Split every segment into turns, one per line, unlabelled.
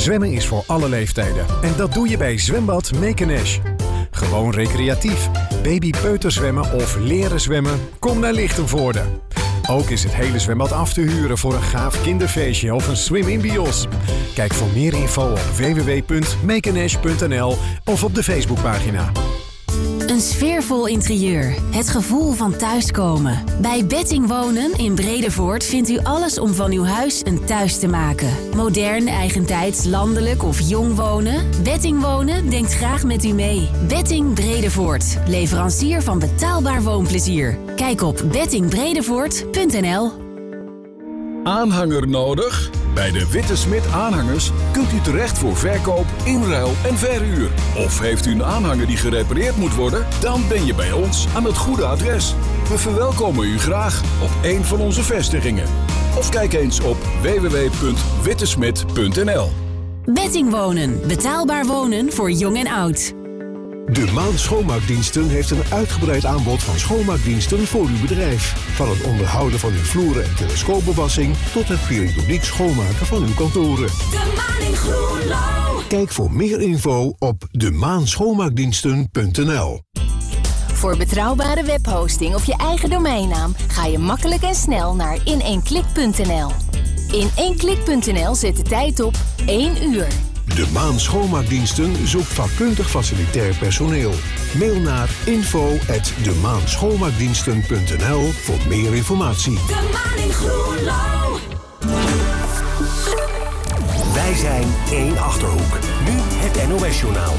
Zwemmen is voor alle leeftijden. En dat doe je bij Zwembad Mekenesh. Gewoon recreatief, babypeuterzwemmen of leren zwemmen? Kom naar Lichtenvoorde. Ook is het hele zwembad af te huren voor een gaaf kinderfeestje of een swim-in bios. Kijk voor meer info op www.mekenesh.nl of op de Facebookpagina.
Een sfeervol interieur. Het gevoel van thuiskomen. Bij Betting Wonen in Bredevoort vindt u alles om van uw huis een thuis te maken. Modern, eigentijds, landelijk of jong wonen? Betting Wonen denkt graag met u mee. Betting Bredevoort. Leverancier van betaalbaar woonplezier. Kijk op bettingbredevoort.nl.
Aanhanger nodig? Bij de Witte Smit Aanhangers kunt u terecht voor verkoop, inruil en verhuur. Of heeft u een aanhanger die gerepareerd moet worden? Dan ben je bij ons aan het goede adres. We verwelkomen u graag op een van onze vestigingen. Of kijk eens op www.wittesmit.nl.
Betting Wonen. Betaalbaar wonen voor jong en oud.
De Maan Schoonmaakdiensten heeft een uitgebreid aanbod van schoonmaakdiensten voor uw bedrijf. Van het onderhouden van uw vloeren en telescoopbewassing tot het periodiek schoonmaken van uw kantoren.
De Maan in Groenlo.
Kijk voor meer info op demaanschoonmaakdiensten.nl.
Voor betrouwbare webhosting of je eigen domeinnaam ga je makkelijk en snel naar in1klik.nl. In1klik.nl zet de tijd op 1 uur.
De Maan Schoonmaakdiensten zoekt vakkundig facilitair personeel. Mail naar info@demaanschoonmaakdiensten.nl voor meer informatie.
De Maan in Groenlo.
Wij zijn 1 Achterhoek. Nu het NOS-journaal.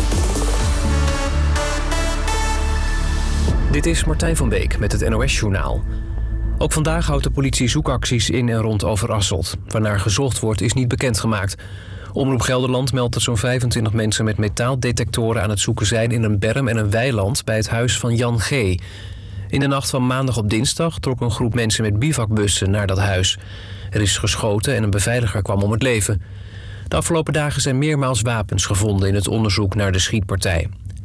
Dit is Martijn van Beek met het NOS-journaal. Ook vandaag houdt de politie zoekacties in en rond Overasselt. Waarnaar gezocht wordt is niet bekendgemaakt. Omroep Gelderland meldt dat zo'n 25 mensen met metaaldetectoren aan het zoeken zijn in een berm en een weiland bij het huis van Jan G. In de nacht van maandag op dinsdag trok een groep mensen met bivakbussen naar dat huis. Er is geschoten en een beveiliger kwam om het leven. De afgelopen dagen zijn meermaals wapens gevonden in het onderzoek naar de schietpartij.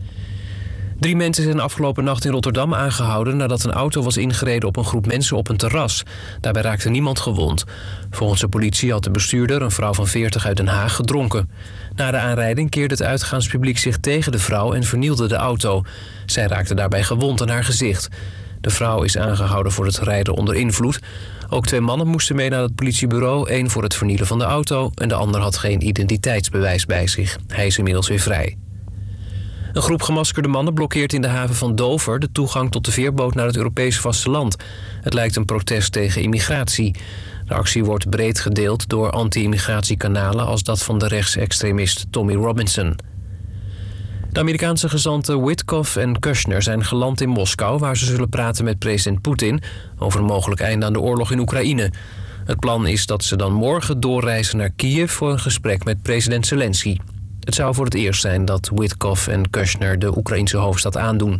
3 mensen zijn afgelopen nacht in Rotterdam aangehouden nadat een auto was ingereden op een groep mensen op een terras. Daarbij raakte niemand gewond. Volgens de politie had de bestuurder, een vrouw van 40 uit Den Haag, gedronken. Na de aanrijding keerde het uitgaanspubliek zich tegen de vrouw en vernielde de auto. Zij raakte daarbij gewond aan haar gezicht. De vrouw is aangehouden voor het rijden onder invloed. Ook 2 mannen moesten mee naar het politiebureau. 1 voor het vernielen van de auto en de ander had geen identiteitsbewijs bij zich. Hij is inmiddels weer vrij. Een groep gemaskerde mannen blokkeert in de haven van Dover de toegang tot de veerboot naar het Europese vasteland. Het lijkt een protest tegen immigratie. De actie wordt breed gedeeld door anti-immigratiekanalen als dat van de rechtsextremist Tommy Robinson. De Amerikaanse gezanten Witkoff en Kushner zijn geland in Moskou, waar ze zullen praten met president Poetin over een mogelijk einde aan de oorlog in Oekraïne. Het plan is dat ze dan morgen doorreizen naar Kiev voor een gesprek met president Zelensky. Het zou voor het eerst zijn dat Witkoff en Kushner de Oekraïnse hoofdstad aandoen.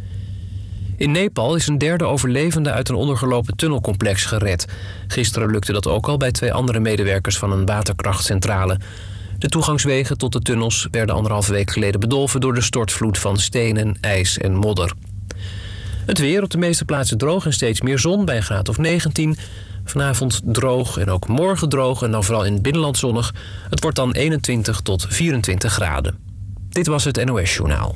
In Nepal is een 3e overlevende uit een ondergelopen tunnelcomplex gered. Gisteren lukte dat ook al bij 2 andere medewerkers van een waterkrachtcentrale. De toegangswegen tot de tunnels werden 1,5 week geleden bedolven door de stortvloed van stenen, ijs en modder. Het weer op de meeste plaatsen droog en steeds meer zon bij een graad of 19. Vanavond droog en ook morgen droog en dan vooral in het binnenland zonnig. Het wordt dan 21 tot 24 graden. Dit was het NOS-journaal.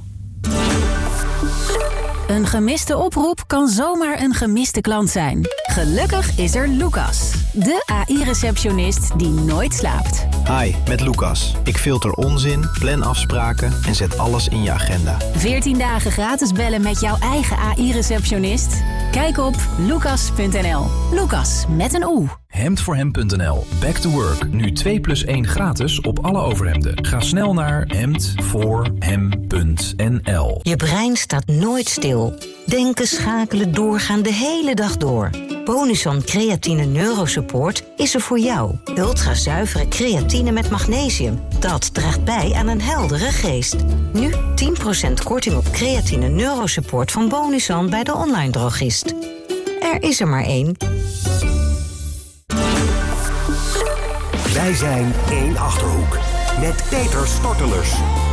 Een gemiste oproep kan zomaar een gemiste klant zijn. Gelukkig is er Lucas, de AI-receptionist die nooit slaapt.
Hi, met Lucas. Ik filter onzin, plan afspraken en zet alles in je agenda.
14 dagen gratis bellen met jouw eigen AI-receptionist? Kijk op lucas.nl. Lucas met een oe.
Hemdvoorhem.nl. Back to work. Nu 2+1 gratis op alle overhemden. Ga snel naar hemdvoorhem.nl.
Je brein staat nooit stil. Denken, schakelen, doorgaan de hele dag door. Bonuson Creatine Neurosupport is er voor jou. Ultra zuivere creatine met magnesium. Dat draagt bij aan een heldere geest. Nu 10% korting op Creatine Neurosupport van Bonuson bij de online drogist. Er is er maar 1.
Wij zijn 1 Achterhoek. Met Peter Stortelers.